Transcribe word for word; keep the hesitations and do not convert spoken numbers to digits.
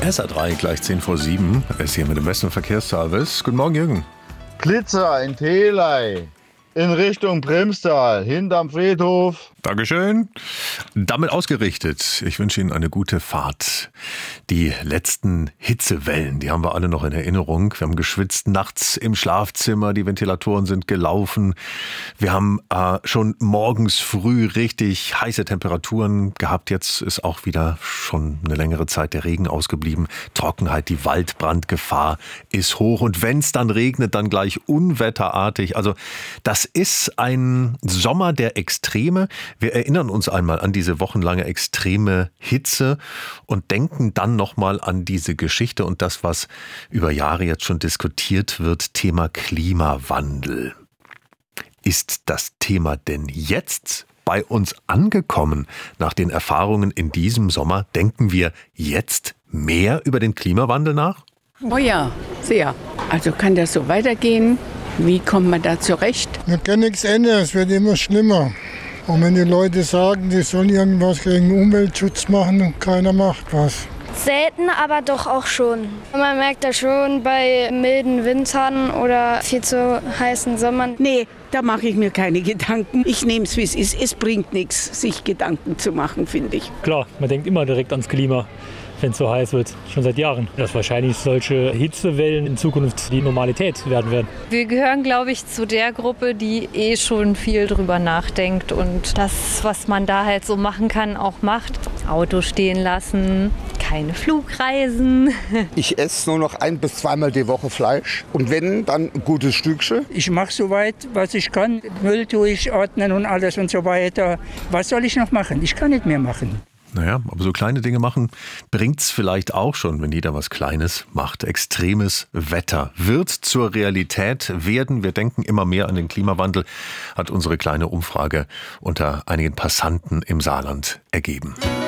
S R drei gleich zehn vor sieben. Er ist hier mit dem besten Verkehrsservice. Guten Morgen, Jürgen. Blitzer in Theley in Richtung Primstal, hinterm Friedhof. Dankeschön. Damit ausgerichtet. Ich wünsche Ihnen eine gute Fahrt. Die letzten Hitzewellen, die haben wir alle noch in Erinnerung. Wir haben geschwitzt nachts im Schlafzimmer, die Ventilatoren sind gelaufen. Wir haben äh, schon morgens früh richtig heiße Temperaturen gehabt. Jetzt ist auch wieder schon eine längere Zeit der Regen ausgeblieben. Trockenheit, die Waldbrandgefahr ist hoch. Und wenn es dann regnet, dann gleich unwetterartig. Also das ist ein Sommer der Extreme. Wir erinnern uns einmal an diese wochenlange extreme Hitze und denken dann nochmal an diese Geschichte und das, was über Jahre jetzt schon diskutiert wird, Thema Klimawandel. Ist das Thema denn jetzt bei uns angekommen? Nach den Erfahrungen in diesem Sommer, denken wir jetzt mehr über den Klimawandel nach? Oh ja, sehr. Also kann das so weitergehen? Wie kommt man da zurecht? Man kann nichts ändern, es wird immer schlimmer. Und wenn die Leute sagen, die sollen irgendwas gegen Umweltschutz machen und keiner macht was. Selten, aber doch auch schon. Man merkt das schon bei milden Wintern oder viel zu heißen Sommern. Nee, da mache ich mir keine Gedanken. Ich nehme es, wie es ist. Es bringt nichts, sich Gedanken zu machen, finde ich. Klar, man denkt immer direkt ans Klima, wenn es so heiß wird, schon seit Jahren. Dass wahrscheinlich solche Hitzewellen in Zukunft die Normalität werden werden. Wir gehören, glaube ich, zu der Gruppe, die eh schon viel drüber nachdenkt und das, was man da halt so machen kann, auch macht. Auto stehen lassen, keine Flugreisen. Ich esse nur noch ein- bis zweimal die Woche Fleisch und wenn, dann ein gutes Stückchen. Ich mache soweit, was ich kann. Müll tue ich ordnen und alles und so weiter. Was soll ich noch machen? Ich kann nicht mehr machen. Naja, aber so kleine Dinge machen bringt's vielleicht auch schon, wenn jeder was Kleines macht. Extremes Wetter wird zur Realität werden. Wir denken immer mehr an den Klimawandel, hat unsere kleine Umfrage unter einigen Passanten im Saarland ergeben.